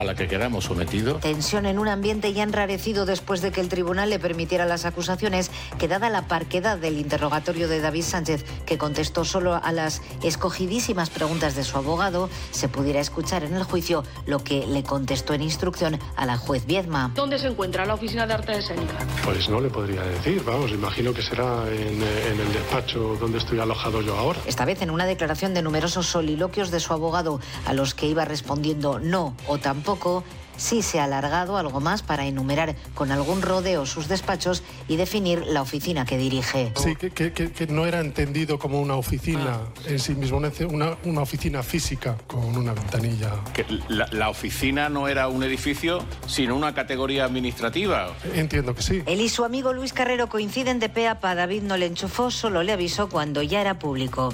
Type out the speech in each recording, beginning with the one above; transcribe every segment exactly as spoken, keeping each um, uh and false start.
a la que quedamos sometidos. Tensión en un ambiente ya enrarecido después de que el tribunal le permitiera las acusaciones, que dada la parquedad del interrogatorio de David Sánchez, que contestó solo a las escogidísimas preguntas de su abogado, se pudiera escuchar en el juicio lo que le contestó en instrucción a la juez Viedma. ¿Dónde se encuentra la oficina de arte escénica? Pues no le podría decir, vamos, imagino que será en, en el despacho donde estoy alojado yo ahora. Esta vez en una declaración de numerosos soliloquios de su abogado, a los que iba respondiendo no o tampoco, sí se ha alargado algo más para enumerar con algún rodeo sus despachos y definir la oficina que dirige. Sí, que, que, que no era entendido como una oficina ah. en sí mismo, una, una oficina física con una ventanilla. Que la, la oficina no era un edificio, sino una categoría administrativa. Entiendo que sí. Él y su amigo Luis Carrero coinciden de pe a pa. David no le enchufó, solo le avisó cuando ya era público.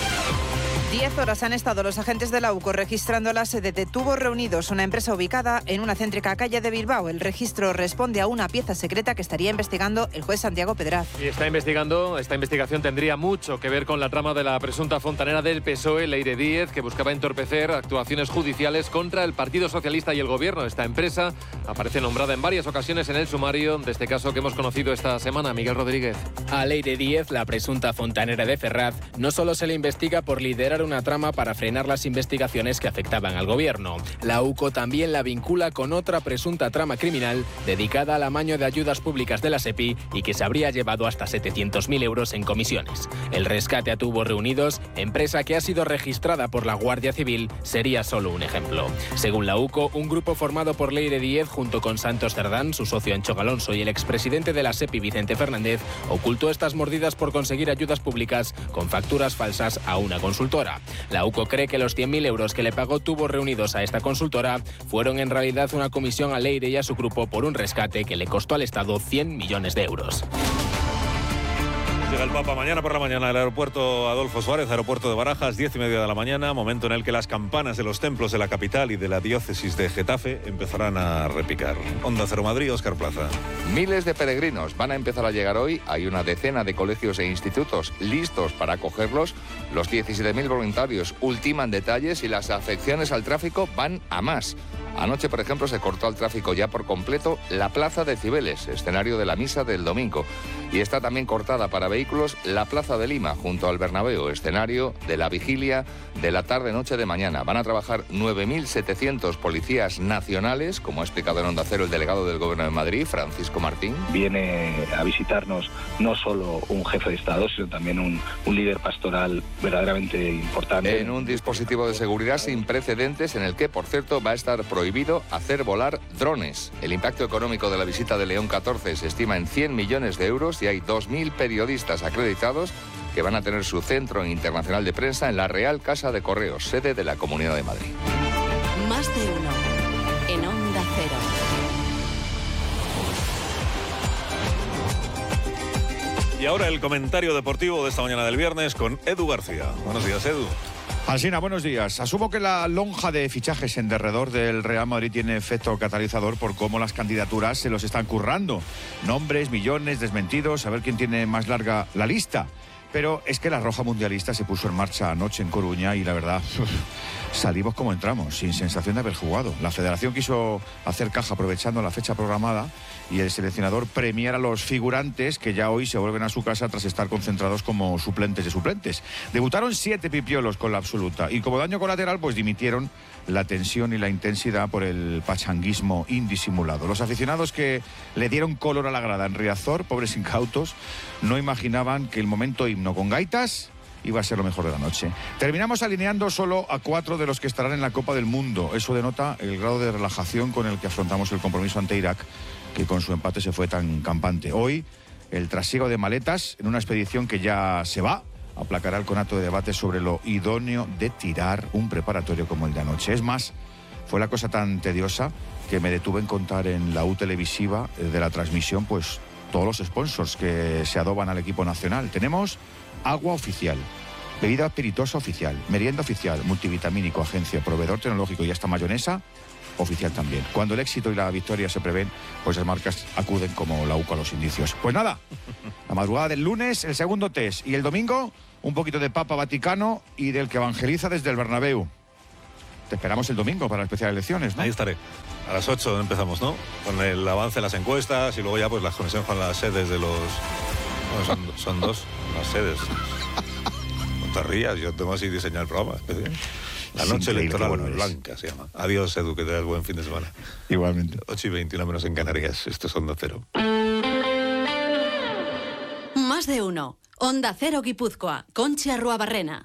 Diez horas han estado los agentes de la UCO registrando la sede de Tubos Reunidos, una empresa ubicada en una céntrica calle de Bilbao. El registro responde a una pieza secreta que estaría investigando el juez Santiago Pedraz. Y está investigando, esta investigación tendría mucho que ver con la trama de la presunta fontanera del P S O E, Leire Díez, que buscaba entorpecer actuaciones judiciales contra el Partido Socialista y el Gobierno. Esta empresa aparece nombrada en varias ocasiones en el sumario de este caso que hemos conocido esta semana. Miguel Rodríguez. A Leire Díez, la presunta fontanera de Ferraz, no solo se le investiga por liderar una trama para frenar las investigaciones que afectaban al gobierno. La UCO también la vincula con otra presunta trama criminal dedicada al amaño de ayudas públicas de la SEPI y que se habría llevado hasta setecientos mil euros en comisiones. El rescate a Tubos Reunidos, empresa que ha sido registrada por la Guardia Civil, sería solo un ejemplo. Según la UCO, un grupo formado por Leire Díez junto con Santos Cerdán, su socio Ancho Alonso y el expresidente de la SEPI, Vicente Fernández, ocultó estas mordidas por conseguir ayudas públicas con facturas falsas a una consultora. La UCO cree que los cien mil euros que le pagó Tubos Reunidos a esta consultora fueron en realidad una comisión a Leire y a su grupo por un rescate que le costó al Estado cien millones de euros. Llega el Papa mañana por la mañana al aeropuerto Adolfo Suárez, aeropuerto de Barajas, diez y media de la mañana, momento en el que las campanas de los templos de la capital y de la diócesis de Getafe empezarán a repicar. Onda Cero Madrid, Óscar Plaza. Miles de peregrinos van a empezar a llegar hoy. Hay una decena de colegios e institutos listos para acogerlos. Los diecisiete mil voluntarios ultiman detalles y las afecciones al tráfico van a más. Anoche, por ejemplo, se cortó al tráfico ya por completo la Plaza de Cibeles, escenario de la misa del domingo. Y está también cortada para vehículos la Plaza de Lima, junto al Bernabéu, escenario de la vigilia de la tarde-noche de mañana. Van a trabajar nueve mil setecientos policías nacionales, como ha explicado en Onda Cero el delegado del Gobierno de Madrid, Francisco Martín. Viene a visitarnos no solo un jefe de Estado, sino también un, un líder pastoral verdaderamente importante. En un dispositivo de seguridad sin precedentes, en el que, por cierto, va a estar prohibido prohibido hacer volar drones. El impacto económico de la visita de León catorce se estima en cien millones de euros y hay dos mil periodistas acreditados que van a tener su centro internacional de prensa en la Real Casa de Correos, sede de la Comunidad de Madrid. Más de uno en Onda Cero. Y ahora el comentario deportivo de esta mañana del viernes con Edu García. Buenos días, Edu. Alsina, buenos días. Asumo que la lonja de fichajes en derredor del Real Madrid tiene efecto catalizador por cómo las candidaturas se los están currando. Nombres, millones, desmentidos, a ver quién tiene más larga la lista. Pero es que la Roja Mundialista se puso en marcha anoche en Coruña y la verdad, uf, salimos como entramos, sin sensación de haber jugado. La Federación quiso hacer caja aprovechando la fecha programada y el seleccionador premiar a los figurantes que ya hoy se vuelven a su casa tras estar concentrados como suplentes de suplentes. Debutaron siete pipiolos con la absoluta y como daño colateral pues dimitieron la tensión y la intensidad por el pachanguismo indisimulado. Los aficionados que le dieron color a la grada en Riazor, pobres incautos, no imaginaban que el momento himno con gaitas iba a ser lo mejor de la noche. Terminamos alineando solo a cuatro de los que estarán en la Copa del Mundo. Eso denota el grado de relajación con el que afrontamos el compromiso ante Irak, que con su empate se fue tan campante. Hoy, el trasiego de maletas en una expedición que ya se va aplacará el conato de debate sobre lo idóneo de tirar un preparatorio como el de anoche. Es más, fue la cosa tan tediosa que me detuve en contar en la U televisiva de la transmisión pues todos los sponsors que se adoban al equipo nacional. Tenemos agua oficial, bebida espirituosa oficial, merienda oficial, multivitamínico, agencia, proveedor tecnológico y hasta mayonesa oficial también. Cuando el éxito y la victoria se prevén, pues las marcas acuden como la U C O a los indicios. Pues nada, la madrugada del lunes, el segundo test, y el domingo, un poquito de Papa Vaticano y del que evangeliza desde el Bernabéu. te esperamos el domingo para especial elecciones, ¿no? Ahí estaré. A las ocho empezamos, ¿no? Con el avance de las encuestas y luego ya pues la conexión con las sedes de los... Bueno, son, son dos las sedes. No te rías, yo tengo así diseñado el programa especial. La noche electoral bueno blanca se llama. Adiós, Edu, que te das buen fin de semana. Igualmente. ocho y veintiuno menos en Canarias. Esto es Onda Cero. Más de uno. Onda Cero Guipúzcoa. Conchi Arruabarrena.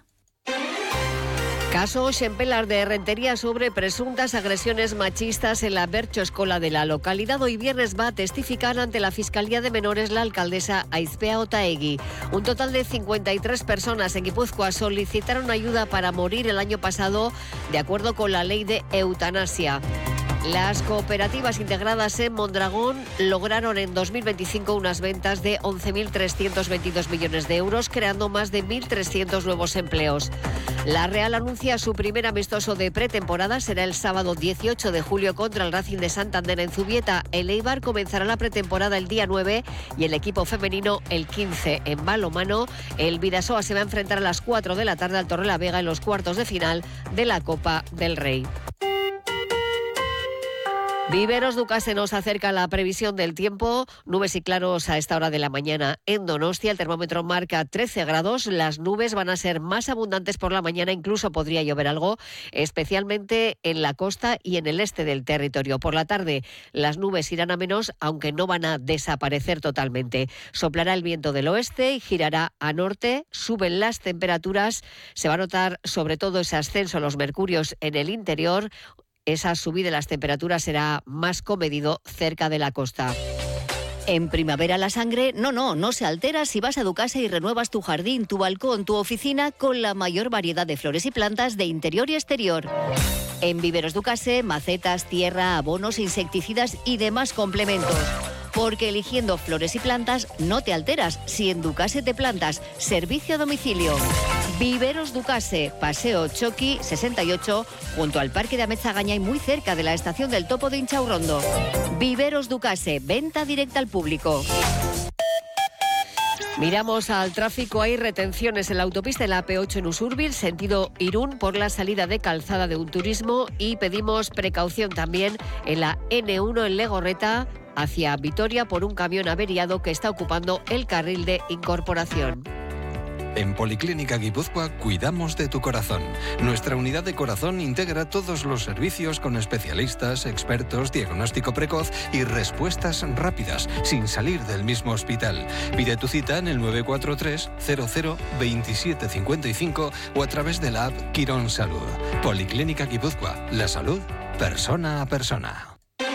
Caso Xempelar de Rentería sobre presuntas agresiones machistas en la Bertxoeskola de la localidad. Hoy viernes va a testificar ante la Fiscalía de Menores la alcaldesa Aizpea Otaegui. Un total de cincuenta y tres personas en Guipúzcoa solicitaron ayuda para morir el año pasado de acuerdo con la ley de eutanasia. Las cooperativas integradas en Mondragón lograron en dos mil veinticinco unas ventas de once mil trescientos veintidós millones de euros, creando más de mil trescientos nuevos empleos. La Real anuncia su primer amistoso de pretemporada. Será el sábado dieciocho de julio contra el Racing de Santander en Zubieta. El Eibar comenzará la pretemporada el día nueve y el equipo femenino el quince. En balonmano, el Bidasoa se va a enfrentar a las cuatro de la tarde al Torrelavega en los cuartos de final de la Copa del Rey. Viveros Ducase nos acerca la previsión del tiempo. Nubes y claros a esta hora de la mañana en Donostia. El termómetro marca trece grados. Las nubes van a ser más abundantes por la mañana. Incluso podría llover algo, especialmente en la costa y en el este del territorio. Por la tarde las nubes irán a menos, aunque no van a desaparecer totalmente. Soplará el viento del oeste y girará a norte. Suben las temperaturas. Se va a notar sobre todo ese ascenso a los mercurios en el interior. Esa subida de las temperaturas será más comedido cerca de la costa. En primavera la sangre, no, no, no se altera si vas a Ducase y renuevas tu jardín, tu balcón, tu oficina con la mayor variedad de flores y plantas de interior y exterior. En Viveros Ducase, macetas, tierra, abonos, insecticidas y demás complementos. Porque eligiendo flores y plantas no te alteras si en Ducase te plantas. Servicio a domicilio. Viveros Ducase, Paseo Choqui sesenta y ocho, junto al Parque de Amezagaña y muy cerca de la estación del Topo de Inchaurrondo. Viveros Ducase, venta directa al público. Miramos al tráfico. Hay retenciones en la autopista de la A P ocho en Usurbil, sentido Irún, por la salida de Calzada de un Turismo, y pedimos precaución también en la ene uno en Legorreta hacia Vitoria por un camión averiado que está ocupando el carril de incorporación. En Policlínica Guipúzcoa cuidamos de tu corazón. Nuestra unidad de corazón integra todos los servicios con especialistas, expertos, diagnóstico precoz y respuestas rápidas, sin salir del mismo hospital. Pide tu cita en el nueve cuatro tres cero cero veintisiete cincuenta y cinco o a través de la app Quirón Salud. Policlínica Guipúzcoa. La salud, persona a persona.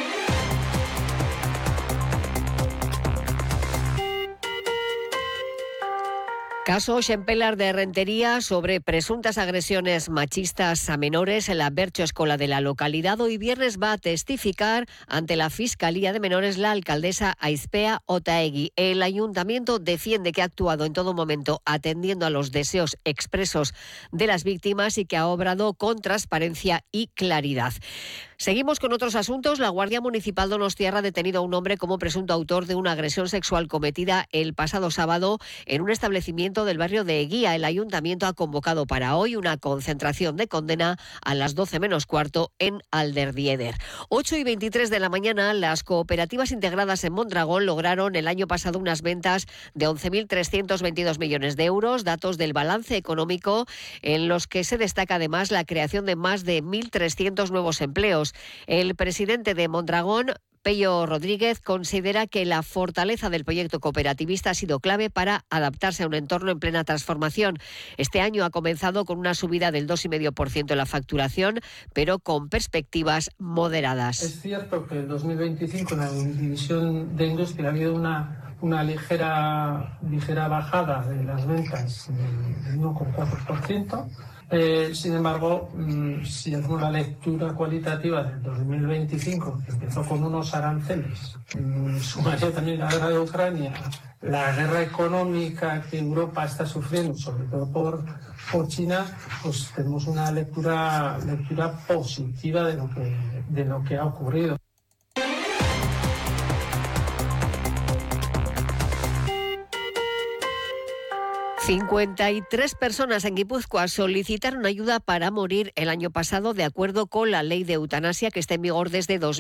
Caso Xempelar de Rentería sobre presuntas agresiones machistas a menores en la Bertxoeskola de la localidad. Hoy viernes va a testificar ante la Fiscalía de Menores la alcaldesa Aizpea Otaegui. El ayuntamiento defiende que ha actuado en todo momento atendiendo a los deseos expresos de las víctimas y que ha obrado con transparencia y claridad. Seguimos con otros asuntos. La Guardia Municipal donostiarra ha detenido a un hombre como presunto autor de una agresión sexual cometida el pasado sábado en un establecimiento del barrio de Eguía. El ayuntamiento ha convocado para hoy una concentración de condena a las doce menos cuarto en Alderdieder. ocho y veintitrés de la mañana, las cooperativas integradas en Mondragón lograron el año pasado unas ventas de once mil trescientos veintidós millones de euros, datos del balance económico en los que se destaca además la creación de más de mil trescientos nuevos empleos. El presidente de Mondragón, Pello Rodríguez, considera que la fortaleza del proyecto cooperativista ha sido clave para adaptarse a un entorno en plena transformación. Este año ha comenzado con una subida del dos coma cinco por ciento en la facturación, pero con perspectivas moderadas. Es cierto que en dos mil veinticinco en la división de industria ha habido una, una ligera, ligera bajada de las ventas del uno coma cuatro por ciento. Eh, sin embargo, mmm, si hacemos la lectura cualitativa del dos mil veinticinco, que empezó con unos aranceles, mmm, sumaría también la guerra de Ucrania, la guerra económica que Europa está sufriendo, sobre todo por, por China, pues tenemos una lectura, lectura positiva de lo que, de lo que ha ocurrido. cincuenta y tres personas en Guipúzcoa solicitaron ayuda para morir el año pasado de acuerdo con la ley de eutanasia que está en vigor desde dos mil.